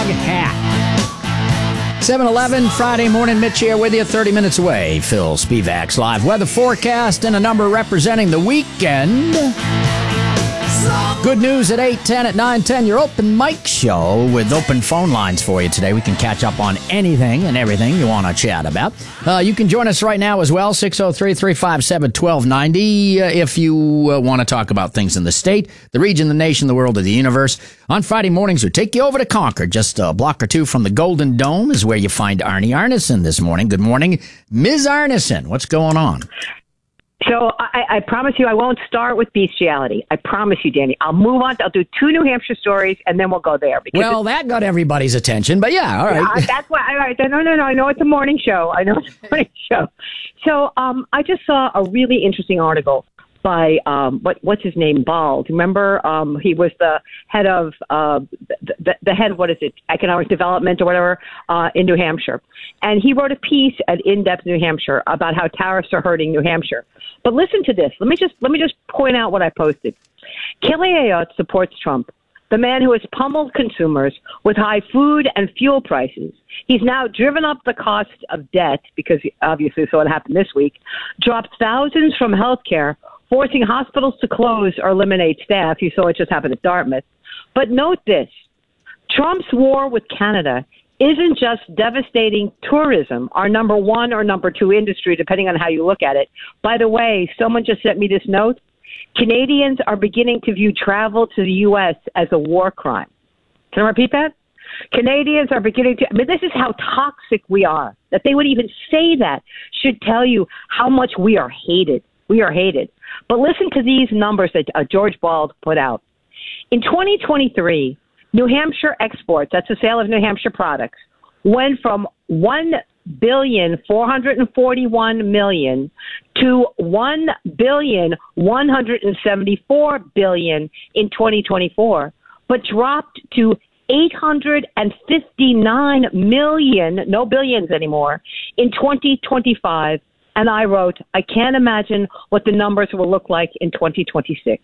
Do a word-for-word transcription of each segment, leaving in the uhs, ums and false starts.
hat. seven eleven, Friday morning, Mitch here with you, thirty minutes away. Phil Spivak's live weather forecast and a number representing the weekend. Good news at eight ten, at nine ten, your open mic show with open phone lines for you today. We can catch up on anything and everything you want to chat about. Uh, you can join us right now as well, six oh three, three five seven, one two nine oh, uh, if you uh, want to talk about things in the state, the region, the nation, the world, or the universe. On Friday mornings, we take you over to Concord. Just a block or two from the Golden Dome is where you find Arnie Arneson this morning. Good morning, Miz Arneson. What's going on? So I, I promise you I won't start with bestiality. I promise you, Danny. I'll move on. I'll do two New Hampshire stories, and then we'll go there. Because well, that got everybody's attention, but yeah, all right. Yeah, that's why. All right, no, no, no. I know it's a morning show. I know it's a morning show. So um, I just saw a really interesting article by, um, what what's his name, Bald. Remember, um, he was the head of, uh, the, the, the head of, what is it, economic development or whatever, uh, in New Hampshire. And he wrote a piece at In-Depth New Hampshire about how tariffs are hurting New Hampshire. But listen to this. Let me just let me just point out what I posted. Kelly Ayotte supports Trump, the man who has pummeled consumers with high food and fuel prices. He's now driven up the cost of debt, because obviously so it happened this week, dropped thousands from health care, forcing hospitals to close or eliminate staff. You saw it just happen at Dartmouth. But note this. Trump's war with Canada isn't just devastating tourism, our number one or number two industry, depending on how you look at it. By the way, someone just sent me this note. Canadians are beginning to view travel to the U S as a war crime. Can I repeat that? Canadians are beginning to, I mean, this is how toxic we are. That they would even say that should tell you how much we are hated. We are hated. But listen to these numbers that uh, George Bald put out. In twenty twenty-three, New Hampshire exports, that's the sale of New Hampshire products, went from one billion four hundred forty-one million to one billion one hundred seventy-four billion in twenty twenty-four, but dropped to eight hundred fifty-nine million, no billions anymore, in twenty twenty-five. And I wrote, I can't imagine what the numbers will look like in twenty twenty-six.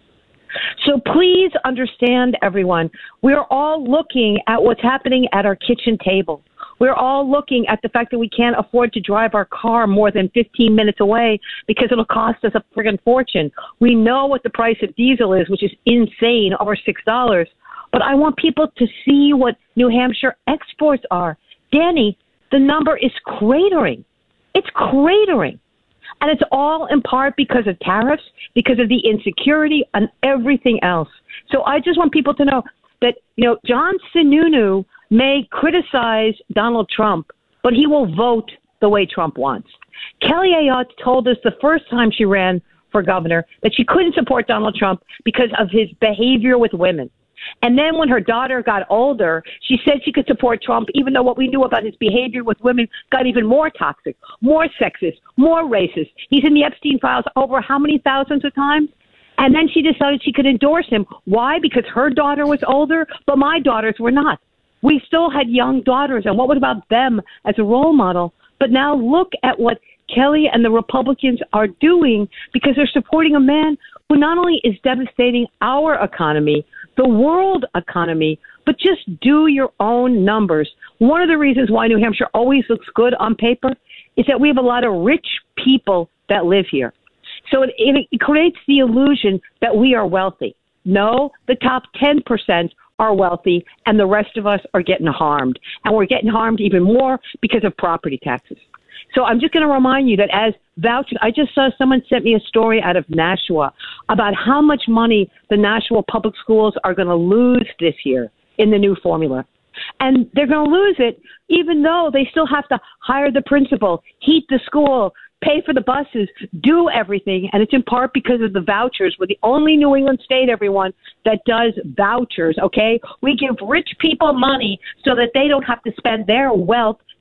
So please understand, everyone, we're all looking at what's happening at our kitchen table. We're all looking at the fact that we can't afford to drive our car more than fifteen minutes away because it'll cost us a friggin' fortune. We know what the price of diesel is, which is insane, over six dollars. But I want people to see what New Hampshire exports are. Danny, the number is cratering. It's cratering. And it's all in part because of tariffs, because of the insecurity and everything else. So I just want people to know that, you know, John Sununu may criticize Donald Trump, but he will vote the way Trump wants. Kelly Ayotte told us the first time she ran for governor that she couldn't support Donald Trump because of his behavior with women. And then when her daughter got older, she said she could support Trump, even though what we knew about his behavior with women got even more toxic, more sexist, more racist. He's in the Epstein files over how many thousands of times? And then she decided she could endorse him. Why? Because her daughter was older, but my daughters were not. We still had young daughters, and what about them as a role model? But now look at what Kelly and the Republicans are doing, because they're supporting a man who not only is devastating our economy, the world economy, but just do your own numbers. One of the reasons why New Hampshire always looks good on paper is that we have a lot of rich people that live here. So it, it, it creates the illusion that we are wealthy. No, the top ten percent are wealthy, and the rest of us are getting harmed. And we're getting harmed even more because of property taxes. So I'm just going to remind you that as vouchers, I just saw someone sent me a story out of Nashua about how much money the Nashua public schools are going to lose this year in the new formula. And they're going to lose it even though they still have to hire the principal, heat the school, pay for the buses, do everything. And it's in part because of the vouchers. We're the only New England state, everyone, that does vouchers, okay? We give rich people money so that they don't have to spend their wealth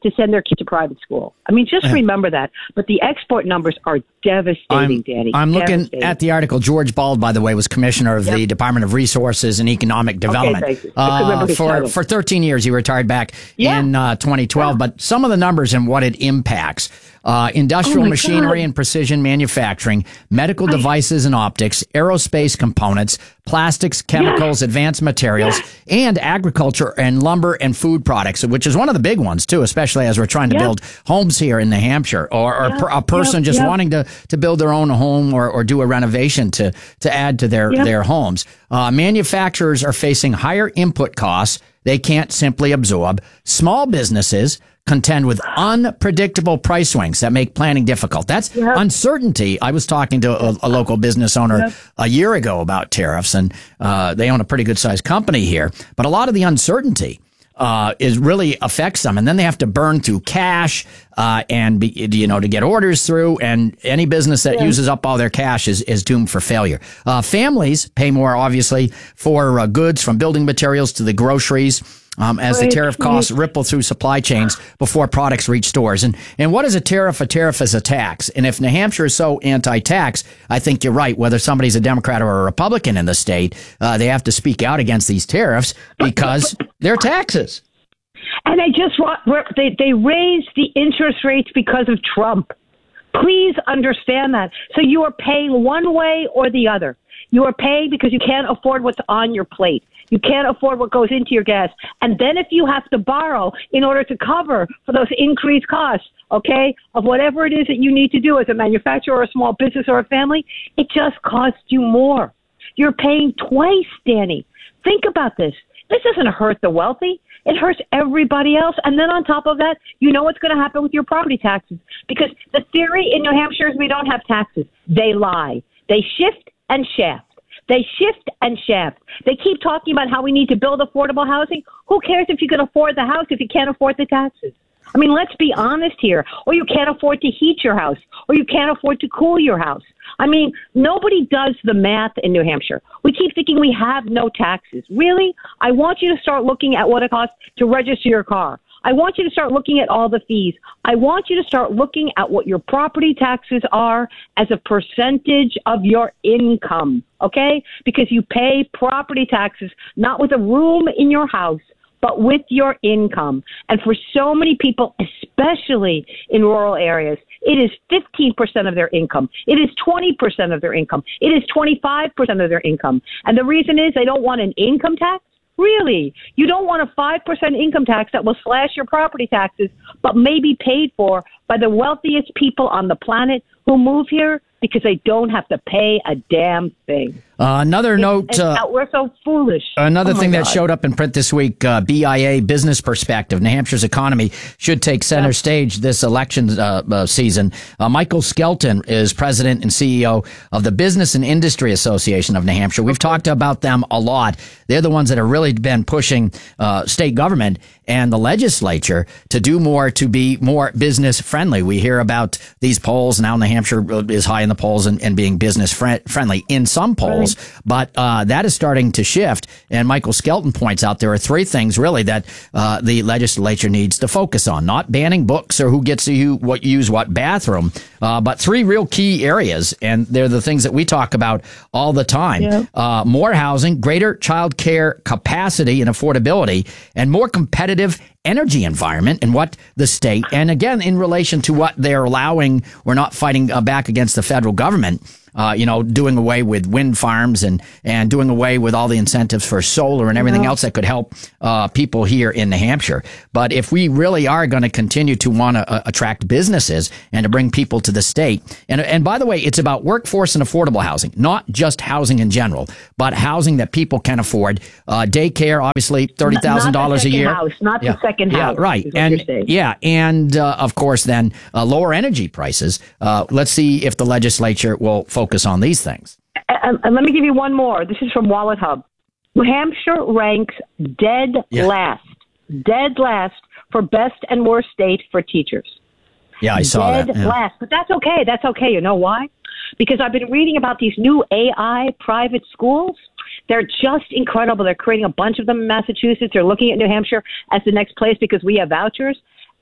to send their kids to private school. I mean, just remember that. But the export numbers are devastating, I'm, Danny. I'm looking at the article. George Bald, by the way, was commissioner of yep. the Department of Resources and Economic Development. Okay, uh, for, for thirteen years. He retired back yeah. in uh, twenty twelve. Yeah. But some of the numbers and what it impacts. Uh, industrial oh machinery God. and precision manufacturing, medical I, devices and optics, aerospace components, plastics, chemicals, yeah. advanced materials, yeah. and agriculture and lumber and food products, which is one of the big ones, too, especially as we're trying to yeah. build homes here in New Hampshire, or, or yeah. a person yeah. just yeah. wanting to, to build their own home or, or do a renovation to, to add to their, yeah. their homes. Uh, manufacturers are facing higher input costs they can't simply absorb. Small businesses contend with unpredictable price swings that make planning difficult. That's yep. uncertainty. I was talking to a, a local business owner yep. a year ago about tariffs, and uh, they own a pretty good sized company here. But a lot of the uncertainty uh, is really affects them, and then they have to burn through cash uh, and be, you know to get orders through. And any business that yeah. uses up all their cash is is doomed for failure. Uh, families pay more, obviously, for uh, goods from building materials to the groceries. Um, as the tariff costs ripple through supply chains before products reach stores. And and what is a tariff? A tariff is a tax. And if New Hampshire is so anti-tax, I think you're right. Whether somebody's a Democrat or a Republican in the state, uh, they have to speak out against these tariffs because they're taxes. And they just they they raised the interest rates because of Trump. Please understand that. So you are paying one way or the other. You are paying because you can't afford what's on your plate. You can't afford what goes into your gas. And then if you have to borrow in order to cover for those increased costs, okay, of whatever it is that you need to do as a manufacturer or a small business or a family, it just costs you more. You're paying twice, Danny. Think about this. This doesn't hurt the wealthy. It hurts everybody else. And then on top of that, you know what's going to happen with your property taxes. Because the theory in New Hampshire is we don't have taxes. They lie. They shift and shaft. They shift and shaft. They keep talking about how we need to build affordable housing. Who cares if you can afford the house if you can't afford the taxes? I mean, let's be honest here. Or you can't afford to heat your house. Or you can't afford to cool your house. I mean, nobody does the math in New Hampshire. We keep thinking we have no taxes. Really? I want you to start looking at what it costs to register your car. I want you to start looking at all the fees. I want you to start looking at what your property taxes are as a percentage of your income, okay? Because you pay property taxes not with a room in your house, but with your income. And for so many people, especially in rural areas, it is fifteen percent of their income. It is twenty percent of their income. It is twenty-five percent of their income. And the reason is they don't want an income tax. Really? You don't want a five percent income tax that will slash your property taxes, but may be paid for by the wealthiest people on the planet who move here because they don't have to pay a damn thing. Uh, another it's, note. It's uh, we're so foolish. Another oh thing God. that showed up in print this week, uh, B I A Business Perspective. New Hampshire's economy should take center yeah. stage this election uh, uh, season. Uh, Michael Skelton is president and C E O of the Business and Industry Association of New Hampshire. We've okay. talked about them a lot. They're the ones that have really been pushing uh, state government and the legislature to do more, to be more business friendly. We hear about these polls now. New Hampshire is high in the polls and, and being business fr- friendly in some polls, right. but uh, that is starting to shift. And Michael Skelton points out there are three things really that uh, the legislature needs to focus on: not banning books or who gets to use what use what bathroom, uh, but three real key areas, and they're the things that we talk about all the time: yeah. uh, more housing, greater child care capacity and affordability, and more competitive energy environment and what the state, and again, in relation to what they're allowing, we're not fighting uh, back against the federal government, uh, you know, doing away with wind farms and, and doing away with all the incentives for solar and everything yeah. else that could help uh, people here in New Hampshire. But if we really are going to continue to want to uh, attract businesses and to bring people to the state, and and by the way, it's about workforce and affordable housing, not just housing in general, but housing that people can afford. Uh, daycare, obviously, thirty thousand dollars a year. House, not yeah. the second house. Yeah, right. And yeah, and uh, of course, then uh, lower energy prices. Uh, let's see if the legislature will focus on these things. And, and let me give you one more. This is from Wallet Hub. New Hampshire ranks dead yeah. last, dead last for best and worst state for teachers. Yeah, I saw dead that. Dead yeah. last. But that's okay. That's okay. You know why? Because I've been reading about these new A I private schools. They're just incredible. They're creating a bunch of them in Massachusetts. They're looking at New Hampshire as the next place because we have vouchers.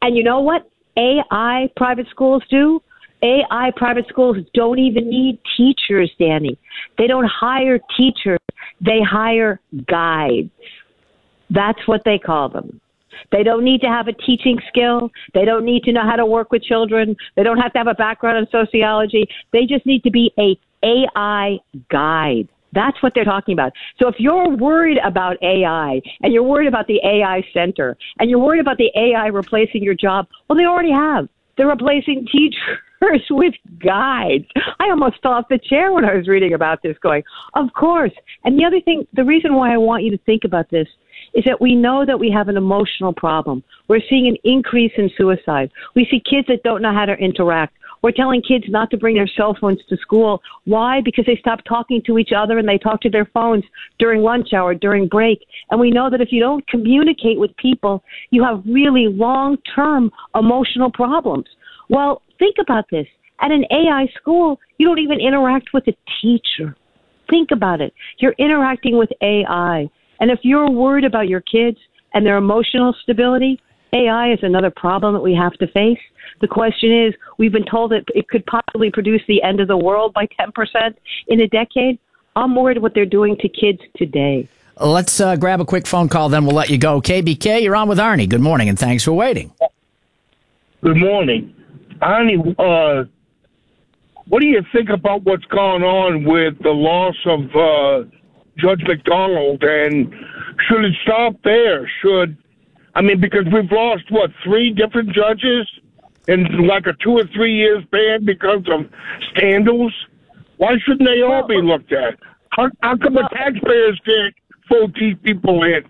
And you know what A I private schools do? A I private schools don't even need teachers, Danny. They don't hire teachers. They hire guides. That's what they call them. They don't need to have a teaching skill. They don't need to know how to work with children. They don't have to have a background in sociology. They just need to be a A I guide. That's what they're talking about. So if you're worried about A I and you're worried about the A I center and you're worried about the A I replacing your job, well, they already have. They're replacing teachers with guides. I almost fell off the chair when I was reading about this going, of course. And the other thing, the reason why I want you to think about this is that we know that we have an emotional problem. We're seeing an increase in suicide. We see kids that don't know how to interact. We're telling kids not to bring their cell phones to school. Why? Because they stop talking to each other and they talk to their phones during lunch hour, during break. And we know that if you don't communicate with people, you have really long-term emotional problems. Well, think about this. At an A I school, you don't even interact with a teacher. Think about it. You're interacting with A I. And if you're worried about your kids and their emotional stability, A I is another problem that we have to face. The question is, we've been told that it could possibly produce the end of the world by ten percent in a decade. I'm worried what they're doing to kids today. Let's uh, grab a quick phone call, then we'll let you go. K B K, you're on with Arnie. Good morning, and thanks for waiting. Good morning. Arnie, uh, what do you think about what's going on with the loss of uh, Judge McDonald, and should it stop there? Should, I mean, because we've lost, what, three different judges in like a two or three years span because of scandals? Why shouldn't they all be looked at? How, how come the taxpayers can't vote these people in?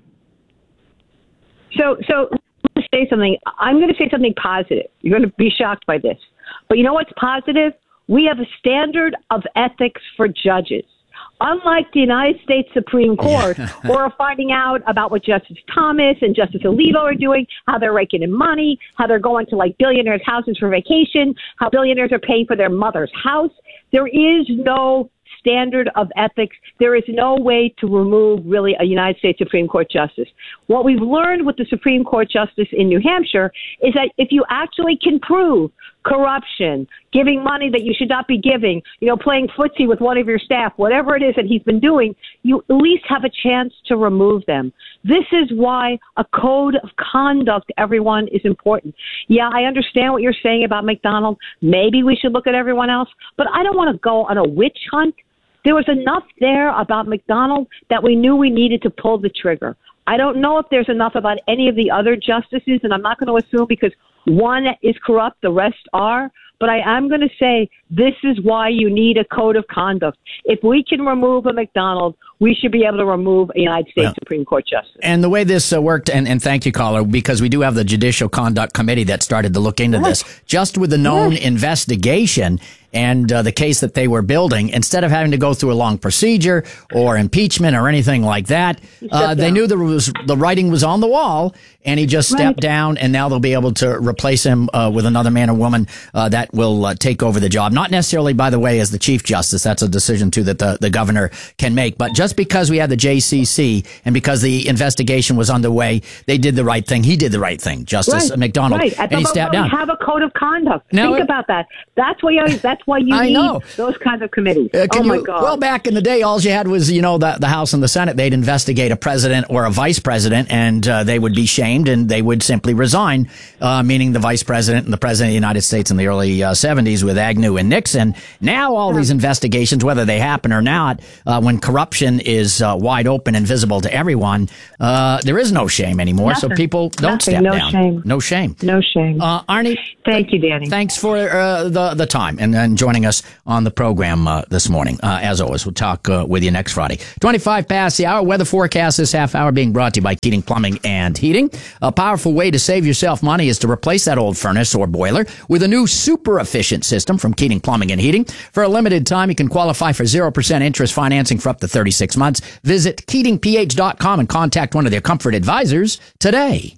So, so let me say something. I'm going to say something positive. You're going to be shocked by this. But you know what's positive? We have a standard of ethics for judges. Unlike the United States Supreme Court, yeah. We're finding out about what Justice Thomas and Justice Alito are doing, how they're raking in money, how they're going to like billionaires' houses for vacation, how billionaires are paying for their mother's house. There is no standard of ethics. There is no way to remove really a United States Supreme Court justice. What we've learned with the Supreme Court justice in New Hampshire is that if you actually can prove corruption, giving money that you should not be giving, you know, playing footsie with one of your staff, whatever it is that he's been doing, you at least have a chance to remove them. This is why a code of conduct, everyone, is important. Yeah, I understand what you're saying about McDonald. Maybe we should look at everyone else, but I don't want to go on a witch hunt. There was enough there about McDonald that we knew we needed to pull the trigger. I don't know if there's enough about any of the other justices, and I'm not going to assume because one is corrupt, the rest are. But I am going to say this is why you need a code of conduct. If we can remove a McDonald, we should be able to remove a United States well, Supreme Court justice. And the way this uh, worked, and, and thank you, caller, because we do have the Judicial Conduct Committee that started to look into yes. this, just with the known yes. investigation and uh, the case that they were building, instead of having to go through a long procedure or impeachment or anything like that, uh, they knew there was the writing was on the wall, and he just stepped right. down, and now they'll be able to replace him uh, with another man or woman uh, that will uh, take over the job. Not necessarily, by the way, as the Chief Justice. That's a decision, too, that the, the governor can make. But just because we had the J C C and because the investigation was underway, they did the right thing. He did the right thing, Justice right. McDonald, right. and he stepped down. We have a code of conduct. Now, Think about that. That's why you, that's why you I need know. those kinds of committees. Uh, oh, my you, God. Well, back in the day, all you had was, you know, the, the House and the Senate. They'd investigate a president or a vice president, and uh, they would be shamed, and they would simply resign, uh, meaning the vice president and the president of the United States in the early uh, seventies with Agnew and Nixon. Now all these investigations, whether they happen or not, uh, when corruption is uh, wide open and visible to everyone, uh, there is no shame anymore. Nothing. So people don't Nothing. step no down. Shame. No shame. No shame. Uh, Arnie. Thank you, Danny. Thanks for uh, the, the time and, and joining us on the program uh, this morning. Uh, as always, we'll talk uh, with you next Friday. twenty-five past the hour. Weather forecast this half hour being brought to you by Keating Plumbing and Heating. A powerful way to save yourself money is to replace that old furnace or boiler with a new super efficient system from Keating Plumbing and Heating. For a limited time, you can qualify for zero percent interest financing for up to thirty-six months. Visit keating p h dot com and contact one of their comfort advisors today.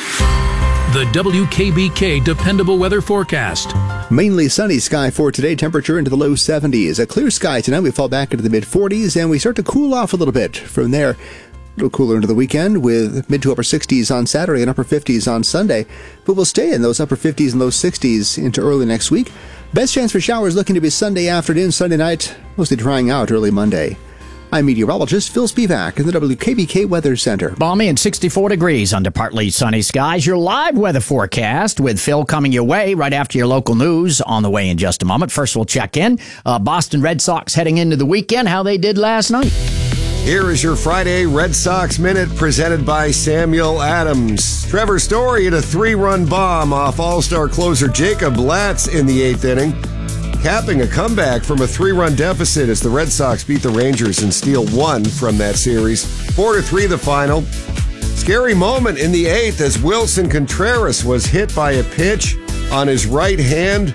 The W K B K Dependable Weather Forecast. Mainly sunny sky for today, temperature into the low seventies. A clear sky tonight, we fall back into the mid forties, and we start to cool off a little bit. From there, A little cooler into the weekend with mid to upper sixties on Saturday and upper fifties on Sunday. But we'll stay in those upper fifties and low sixties into early next week. Best chance for showers looking to be Sunday afternoon, Sunday night, mostly drying out early Monday. I'm meteorologist Phil Spivak in the W K B K Weather Center. Balmy and sixty-four degrees under partly sunny skies. Your live weather forecast with Phil coming your way right after your local news on the way in just a moment. First, we'll check in. Uh, Boston Red Sox heading into the weekend, how they did last night. Here is your Friday Red Sox Minute presented by Samuel Adams. Trevor Story hit a three-run bomb off All-Star closer Jacob Latz in the eighth inning, capping a comeback from a three-run deficit as the Red Sox beat the Rangers and steal one from that series. Four to three the final. Scary moment in the eighth as Wilson Contreras was hit by a pitch on his right hand.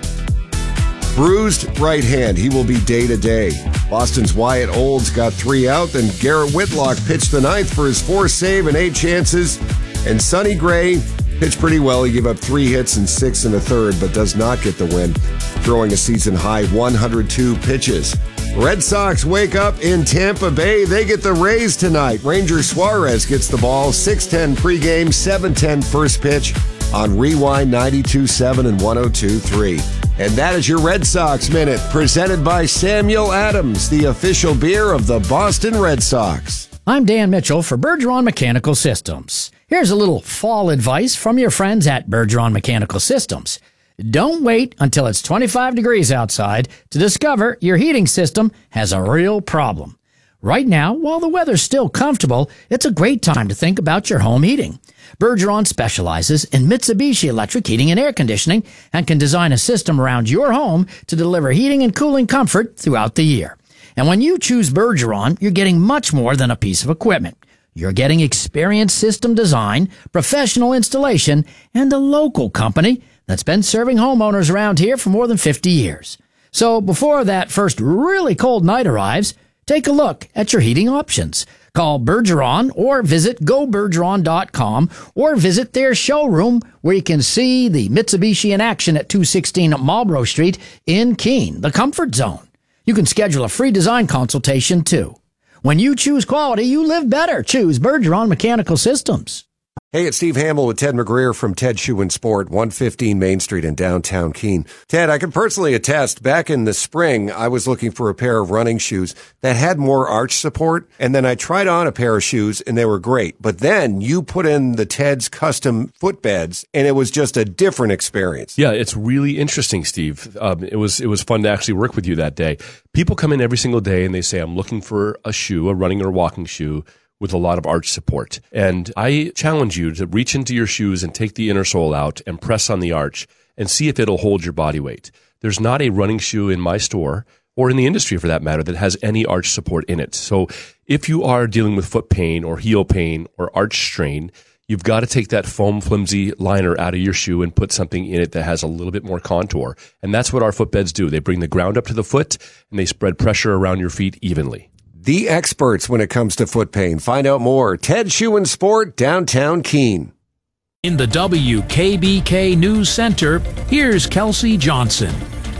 Bruised right hand. He will be day-to-day. Boston's Wyatt Olds got three out, then Garrett Whitlock pitched the ninth for his fourth save and eight chances. And Sonny Gray pitched pretty well. He gave up three hits and six in the third, but does not get the win, throwing a season-high one hundred two pitches. Red Sox wake up in Tampa Bay. They get the Rays tonight. Ranger Suarez gets the ball. six ten pregame, seven ten first pitch on Rewind ninety-two point seven and one oh two point three. And that is your Red Sox Minute, presented by Samuel Adams, the official beer of the Boston Red Sox. I'm Dan Mitchell for Bergeron Mechanical Systems. Here's a little fall advice from your friends at Bergeron Mechanical Systems. Don't wait until it's twenty-five degrees outside to discover your heating system has a real problem. Right now, while the weather's still comfortable, it's a great time to think about your home heating. Bergeron specializes in Mitsubishi electric heating and air conditioning and can design a system around your home to deliver heating and cooling comfort throughout the year. And when you choose Bergeron, you're getting much more than a piece of equipment. You're getting experienced system design, professional installation, and a local company that's been serving homeowners around here for more than fifty years. So before that first really cold night arrives, take a look at your heating options. Call Bergeron or visit go bergeron dot com or visit their showroom where you can see the Mitsubishi in action at two sixteen Marlborough Street in Keene, the Comfort Zone. You can schedule a free design consultation too. When you choose quality, you live better. Choose Bergeron Mechanical Systems. Hey, it's Steve Hamill with Ted McGreer from Ted Shoe and Sport, one fifteen Main Street in downtown Keene. Ted, I can personally attest, back in the spring, I was looking for a pair of running shoes that had more arch support, and then I tried on a pair of shoes, and they were great. But then you put in the Ted's custom footbeds, and it was just a different experience. Yeah, it's really interesting, Steve. Um, it was it was fun to actually work with you that day. People come in every single day, and they say, I'm looking for a shoe, a running or walking shoe, with a lot of arch support. And I challenge you to reach into your shoes and take the inner sole out and press on the arch and see if it'll hold your body weight. There's not a running shoe in my store, or in the industry for that matter, that has any arch support in it. So if you are dealing with foot pain or heel pain or arch strain, you've got to take that foam flimsy liner out of your shoe and put something in it that has a little bit more contour. And that's what our footbeds do. They bring the ground up to the foot and they spread pressure around your feet evenly. The experts when it comes to foot pain. Find out more. Ted Shoe and Sport, downtown Keene. In the W K B K News Center, here's Kelsey Johnson.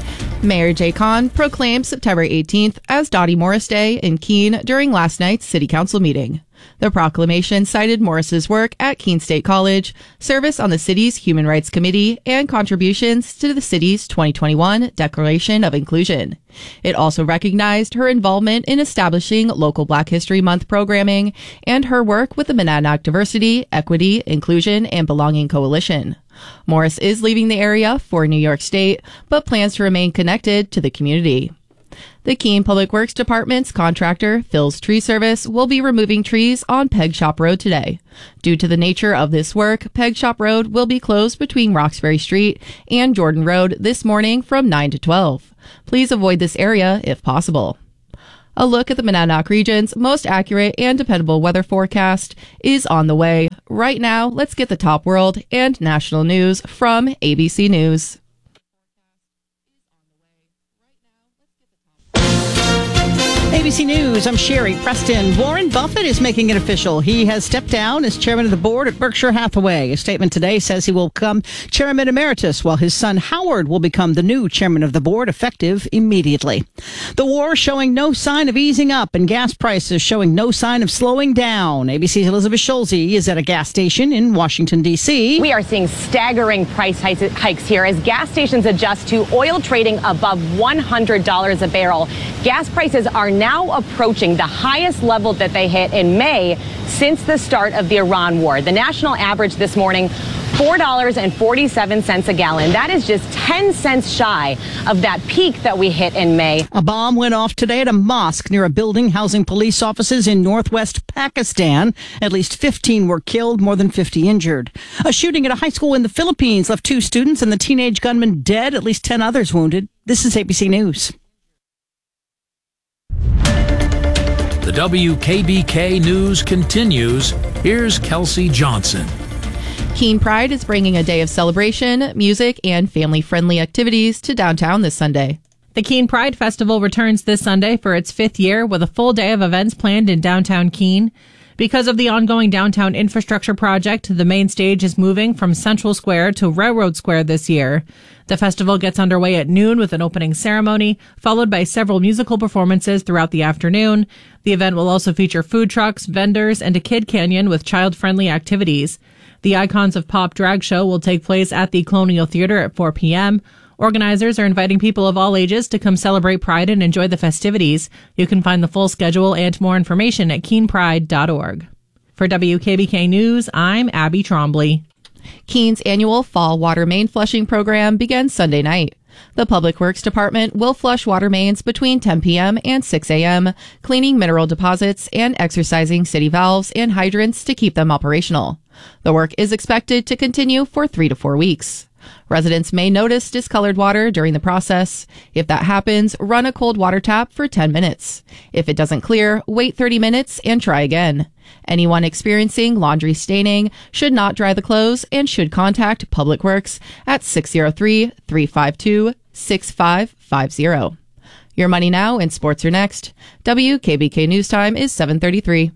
Mayor Jay Kahn proclaimed September eighteenth as Dottie Morris Day in Keene during last night's City Council meeting. The proclamation cited Morris's work at Keene State College, service on the city's Human Rights Committee, and contributions to the city's twenty twenty-one Declaration of Inclusion. It also recognized her involvement in establishing local Black History Month programming and her work with the Monadnock Diversity, Equity, Inclusion, and Belonging Coalition. Morris is leaving the area for New York State, but plans to remain connected to the community. The Keene Public Works Department's contractor, Phil's Tree Service, will be removing trees on Peg Shop Road today. Due to the nature of this work, Peg Shop Road will be closed between Roxbury Street and Jordan Road this morning from nine to twelve. Please avoid this area if possible. A look at the Monadnock region's most accurate and dependable weather forecast is on the way. Right now, let's get the top world and national news from A B C News. A B B C News, I'm Sherry Preston. Warren Buffett is making it official. He has stepped down as chairman of the board at Berkshire Hathaway. A statement today says he will become chairman emeritus, while his son Howard will become the new chairman of the board, effective immediately. The war showing no sign of easing up, and gas prices showing no sign of slowing down. A B C's Elizabeth Schulze is at a gas station in Washington, D C. We are seeing staggering price hikes here as gas stations adjust to oil trading above one hundred dollars a barrel. Gas prices are now approaching the highest level that they hit in May since the start of the Iran war. The national average this morning, four dollars and forty-seven cents a gallon. That is just ten cents shy of that peak that we hit in May. A bomb went off today at a mosque near a building housing police offices in northwest Pakistan. At least fifteen were killed, more than fifty injured. A shooting at a high school in the Philippines left two students and the teenage gunman dead, at least ten others wounded. This is A B C News. The W K B K News continues. Here's Kelsey Johnson. Keene Pride is bringing a day of celebration, music, and family-friendly activities to downtown this Sunday. The Keene Pride Festival returns this Sunday for its fifth year with a full day of events planned in downtown Keene. Because of the ongoing downtown infrastructure project, the main stage is moving from Central Square to Railroad Square this year. The festival gets underway at noon with an opening ceremony, followed by several musical performances throughout the afternoon. The event will also feature food trucks, vendors, and a kid canyon with child-friendly activities. The Icons of Pop drag show will take place at the Colonial Theater at four p.m. Organizers are inviting people of all ages to come celebrate Pride and enjoy the festivities. You can find the full schedule and more information at keene pride dot org. For W K B K News, I'm Abby Trombley. Keene's annual fall water main flushing program begins Sunday night. The Public Works Department will flush water mains between ten p.m. and six a.m., cleaning mineral deposits and exercising city valves and hydrants to keep them operational. The work is expected to continue for three to four weeks. Residents may notice discolored water during the process. If that happens, run a cold water tap for ten minutes. If it doesn't clear, wait thirty minutes and try again. Anyone experiencing laundry staining should not dry the clothes and should contact Public Works at six oh three, three five two, six five five zero. Your money now and sports are next. W K B K News Time is seven thirty-three.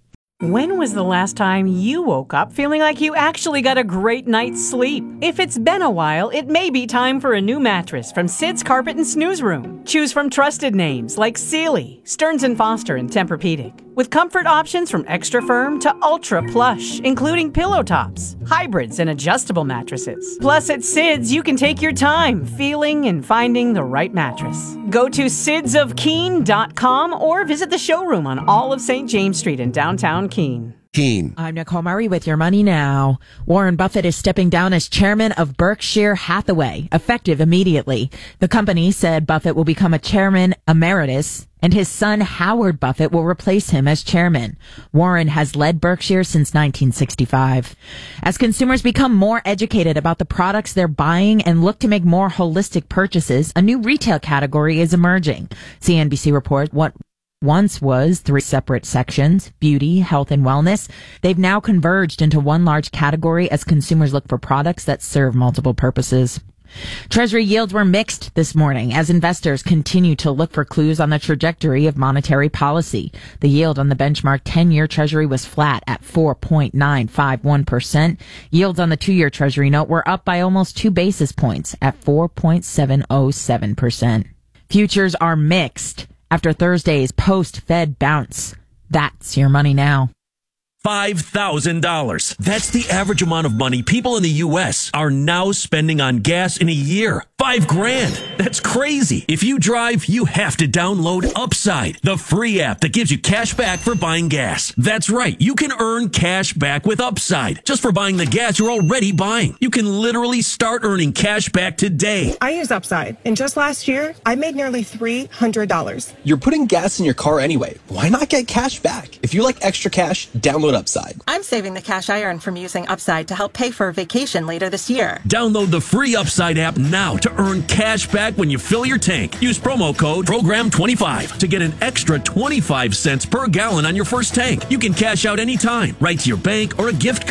When was the last time you woke up feeling like you actually got a great night's sleep? If it's been a while, it may be time for a new mattress from Sid's Carpet and Snooze Room. Choose from trusted names like Sealy, Stearns and Foster, and Tempur-Pedic. With comfort options from extra firm to ultra plush, including pillow tops, hybrids, and adjustable mattresses. Plus, at Sid's, you can take your time feeling and finding the right mattress. Go to sids of keene dot com or visit the showroom on all of Saint James Street in downtown Keene. Keene. I'm Nicole Murray with your money now. Warren Buffett is stepping down as chairman of Berkshire Hathaway, effective immediately. The company said Buffett will become a chairman emeritus, and his son Howard Buffett will replace him as chairman. Warren has led Berkshire since nineteen sixty-five. As consumers become more educated about the products they're buying and look to make more holistic purchases, a new retail category is emerging. C N B C reports what once was three separate sections, beauty, health, and wellness. They've now converged into one large category as consumers look for products that serve multiple purposes. Treasury yields were mixed this morning as investors continue to look for clues on the trajectory of monetary policy. The yield on the benchmark ten-year Treasury was flat at four point nine five one percent. Yields on the two-year Treasury note were up by almost two basis points at four point seven oh seven percent. Futures are mixed after Thursday's post-Fed bounce. That's your money now. five thousand dollars. That's the average amount of money people in the U S are now spending on gas in a year. Five grand. That's crazy. If you drive, you have to download Upside, the free app that gives you cash back for buying gas. That's right. You can earn cash back with Upside just for buying the gas you're already buying. You can literally start earning cash back today. I use Upside, and just last year, I made nearly three hundred dollars. You're putting gas in your car anyway. Why not get cash back? If you like extra cash, download Upside. I'm saving the cash I earn from using Upside to help pay for a vacation later this year. Download the free Upside app now to earn cash back when you fill your tank. Use promo code program twenty-five to get an extra twenty-five cents per gallon on your first tank. You can cash out anytime, right to your bank or a gift card.